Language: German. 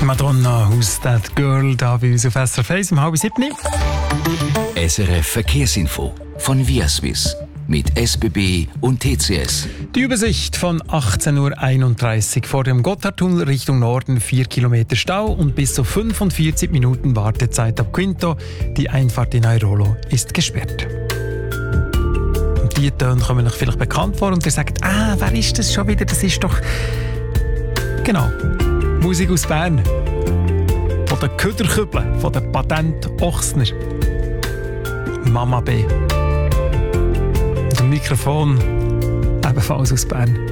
Madonna, Who's That Girl, da bei uns auf SRF 1 um 6:30. SRF Verkehrsinfo von Viaswiss mit SBB und TCS. Die Übersicht von 18:31 Uhr vor dem Gotthardtunnel Richtung Norden, 4 Kilometer Stau und bis zu 45 Minuten Wartezeit ab Quinto. Die Einfahrt in Airolo ist gesperrt. Und die Töne kommen euch vielleicht bekannt vor und ihr sagt, wer ist das schon wieder? Das ist doch... Genau, Musik aus Bern. Von den Köderkübeln, von den Patent Ochsner. Mama B. Und am Mikrofon ebenfalls aus Bern.